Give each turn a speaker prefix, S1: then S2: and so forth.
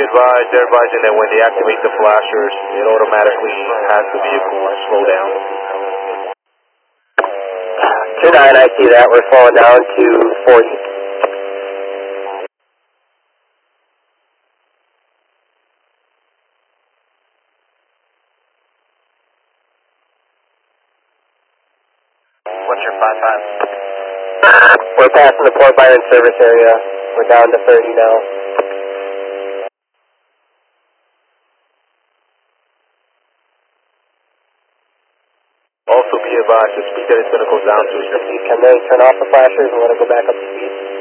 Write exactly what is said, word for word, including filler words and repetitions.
S1: advised, they're advising that when they activate the flashers, it automatically has the vehicle slow down.
S2: two nine, I see that. We're slowing down to forty.
S1: What's your five five?
S2: We're passing the Port Byron service area. We're down to thirty now.
S1: Also be advised, the speed that it's going to go down to is
S2: Can they turn off the flashers and let it go back up to speed?